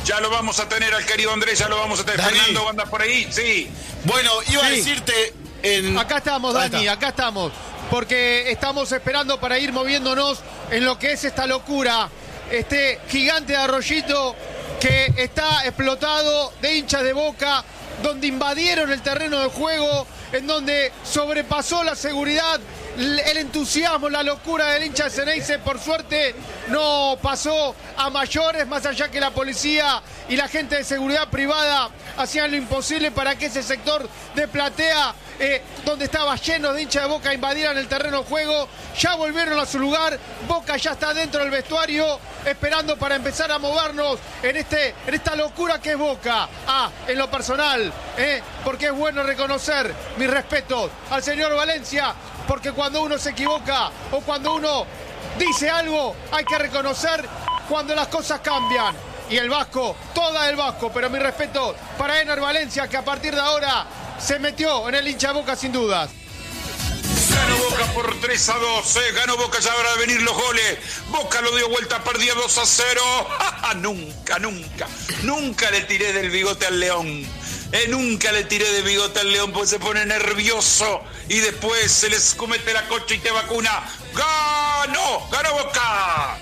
Ya lo vamos a tener al querido Andrés, ya lo vamos a tener. Dani. Fernando, ¿andas por ahí? Sí. Bueno, iba a Sí. decirte... Acá estamos, Dani, acá estamos. Porque estamos esperando para ir moviéndonos en lo que es esta locura. Este gigante de Arroyito que está explotado de hinchas de Boca, donde invadieron el terreno de juego, en donde sobrepasó la seguridad, el entusiasmo, la locura del hincha de Ceneice. Por suerte no pasó a mayores, más allá que la policía y la gente de seguridad privada hacían lo imposible para que ese sector de platea, donde estaba lleno de hinchas de Boca, invadieran el terreno de juego. Ya volvieron a su lugar, Boca ya está dentro del vestuario, esperando para empezar a movernos en esta locura que es Boca. En lo personal, porque es bueno reconocer mis respetos al señor Valencia, porque cuando uno se equivoca o cuando uno dice algo, hay que reconocer cuando las cosas cambian. Y el Vasco, toda el Vasco, pero mi respeto para Ener Valencia, que a partir de ahora se metió en el hincha de Boca sin dudas. Ganó Boca por 3-2, ganó Boca, ya habrá de venir los goles. Boca lo dio vuelta, perdía 2-0. Nunca le tiré del bigote al León. Nunca le tiré de bigote al León porque se pone nervioso y después se les comete la cocha y te vacuna. ¡Ganó! ¡Ganó Boca!